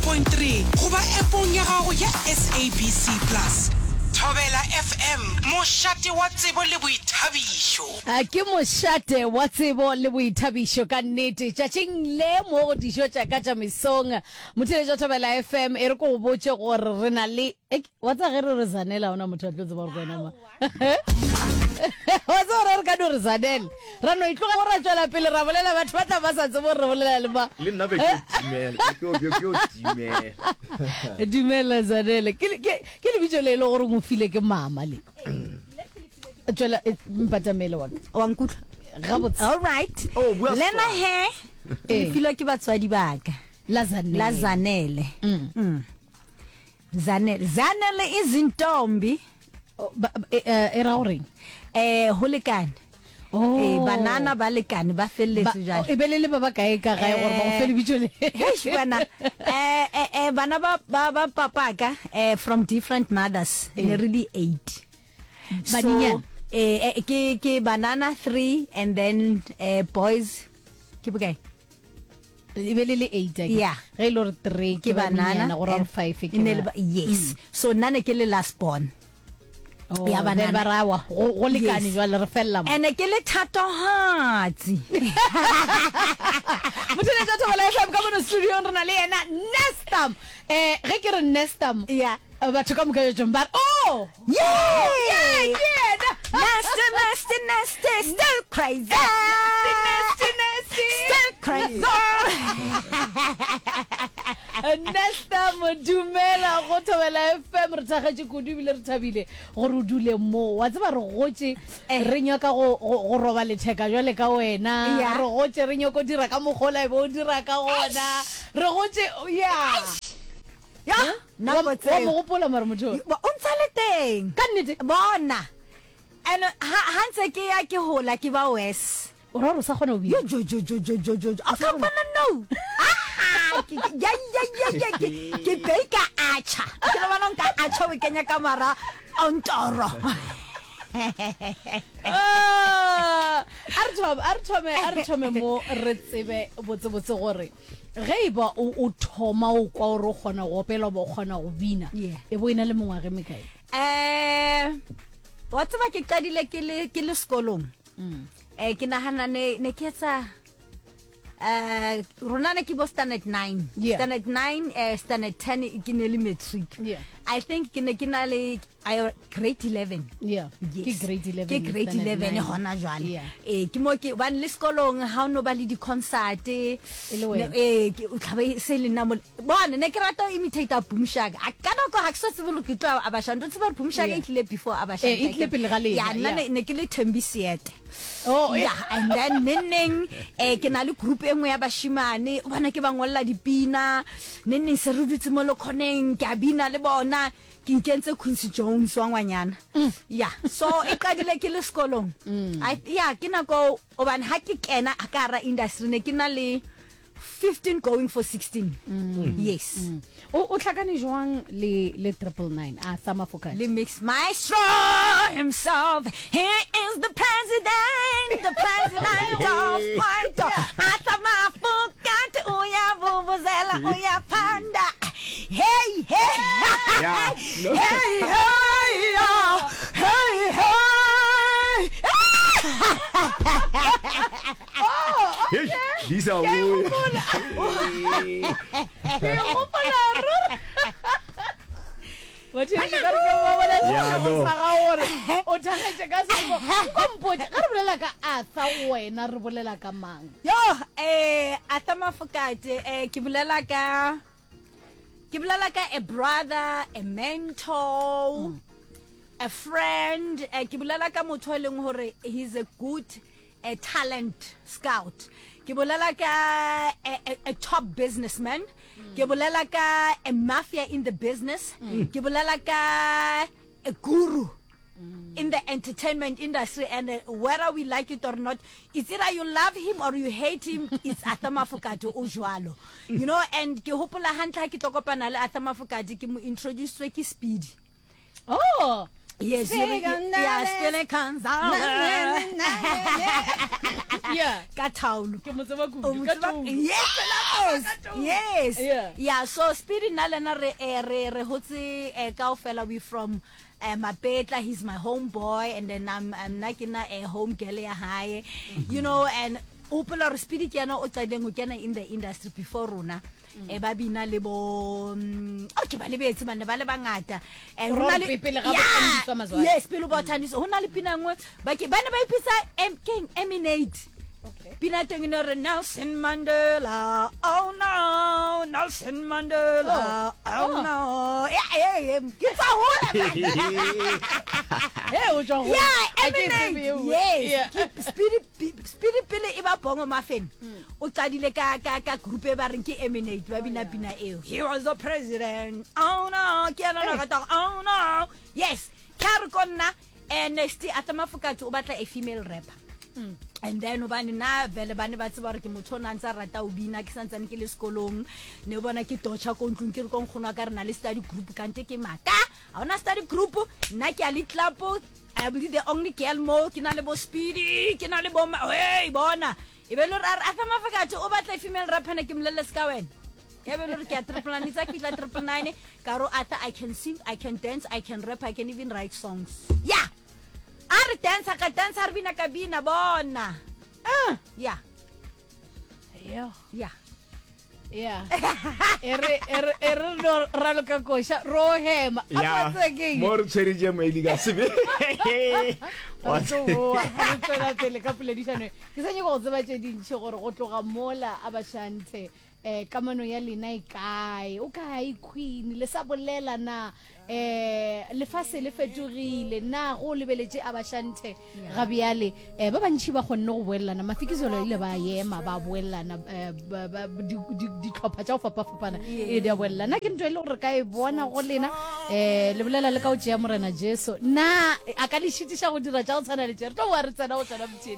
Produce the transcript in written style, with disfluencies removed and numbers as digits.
101.3 goba appong ya gago ya SABC Plus. Thobela FM, mošate wa tsebo le boithabišo. Ke mošate wa tsebo le boithabišo ka nnete. Tšatšing le mo dišo tša ka tša mesong. Motheletša Thobela FM e re ko go botše gore re na le wa tsa ge re zanela ona motho a tlo tseba gore wena ma. Wa tsa gore re ka no re zanela. Ra no itloga go ra tšwela pele ra bolela batho ba tla ba sa tsebo re bolela le ba. Le nna be ke timela. Dumela zanele. Ke le bitšo le gore mo file ke mama le. Tšwela mpatamele wa nkutla. All right. Lena he e filo ke batswadi baka. Lazanele. Zanele izintombi era gore holekane. Banana ba lekane ba felletse jalo. E belele ba ba kae ka ga gore ba go fele bitšo le. Bana bana ba papaka from different mothers really 8. Badinyana. Ke banana 3 and then boys ke bokae? E belele 8 yeah. Ge lo re 3 ke banana gore 5 ke yes. So nane ke le last born. Ya banana ba rawa go lekane jwa le re fella mo. Ene ke le thatohatsi. Motheletša Thobela FM ka mo studio re na le ena Nestam. Ge ke re Nestam. Yeah. Batho ka moka jo mba. Oh! Yeah. Nasty, still crazy. Nasty. Still crazy. Nestam dumela go Thobela FM re tsagetše kudu bile re thabile gore o dule mo wa tseba re gotse re nyaka go roba letheka jwale ka wena re gotse re nyako dira ka mogola e bo dira ka gona re gotse na wa mo gopola mare motho o ntse le teng ka nnete bona and ha ntse ke ya ke hola ke ba wes o ra re sa gona o bile jo a ka bona no ke beka acha ke le bona nka acha we kenya kamera ontoro ar thome mo re tsebe botse gore ge ba o thoma o kwa o gona go opela bo gona go bina e bo ina le mongwa ge mekae wa tseba ke qadile ke le sekolong ke nahana ne ke etsa rona ne ke bo standard 9 standard 9 standard 10 ke ne le matric I think ke ne ke na le grade 11 ke grade 11 hona jwale ke mo ke ban le sekolong ha no ba le di concert ke o tlabe se le nna bona ne ke rata imitate Boomshaka a kana go ha se sebolo ke twa abashanda tseba Boomshaka e tlile before abashanda e tlile pele ga le ne ke le Thembi Siete and then neng ke na le group engwe ya bashimane bona ke bangwalla dipina neng se re dutse mo le khoneng ke abina le bona ke nkentse Quincy Jones wa ngwanyana so e qadile ke le sekolong ke nako obane ha ke kena a ka ra industry ne ke na le 15 going for 16 yes o tlhakane jwang le 999 a Sama Fokate le mix maestro himself he is the president of Puerto Sama Fokate uya vuvuzela uya panda hey Lisa What is it? O tshwanetse ka se go mpotse ga re bolela ka Atha wena re bolela ka mang Atha Mafokate ke bolela ka a brother, a mentor, a friend ke bolela ka motho e leng hore he's a good talent scout ke bolela ka a top businessman ke bolela ka a mafia in the business ke bolela ka a guru in the entertainment industry and whether we like it or not it's either you love him or you hate him it's Atha Mafokate o jwalo you know and ke hopola hantla ke tokopana le Atha Mafokate ke mo introduce ke Speedy yes still comes out Yeah. Ka taolo. Ke mo tseba kudu ka taolo. Yes, Yes. Yeah. Yeah, so Speedy Nalena re hotse kaofela we from Mapetla, he's my homeboy, and then I'm nakina a home girl ya hae. You know, and Opala Speedy Kiana Otadeng who can in the industry before Runa. Ba bina le bo okay ba le betse bana ba le bangata yes pelo ba thandisa hona le pina ngwe ba ke bana ba ipisa King Eminate. Okay. Pina teng no Nelson Mandela, oh no, Nelson Mandela, oh no. Yeah, get Eminate. Yes. Speedy pele e ba bongo mafeng. O qadile ka group e ba reng ke Eminate ba bina pina eo. He was the president. Oh no, ke ana la ka oh no. Yes. Ka re konna next Atamafokate o batla a female rapper. And then obane na vele bane ba tseba re ke motho o nantsa rata o bina ke santsane ke le sekolong ne bona ke tocha ko ntlong ke re go nkgona ka rena le study group kante ke maka a ona study group nna ke a le club I believe the only girl mo ke na le bo Speedy ke na le bo hey bona e be lo ra Atamafokate o batla female rapper ne ke mlele ska wena e be lo re ke a triple nine tsa kitla 999 karo ata I can sing, I can dance, I can rap, I can even write songs. Yeah. Are dance ka dance arbina kabina bona. Yeah. Yeah. Ere no ralo ka kosha rohema. Yeah. More cherije mailiga sibe. What's so tsela pele ka pele ditshane. Ke sanye go tseba tse dintsi gore go tloga mola abashante kamano ya lena e kae o kae queen le sa bolela na le fase le fetogile na go lebeletse abashante gabiale ba bantshi ba gonne go boelana mafikizelo ile ba yema ba boelana di tlhopha tsa go fapafapana e di boelana ke ntwe le gore ka e bona go lena le bolela le ka o tšea morena Jesu na a ka le shitisha go dira tsa go tshwana le tsere tlo wa re tsena go tsena mtshini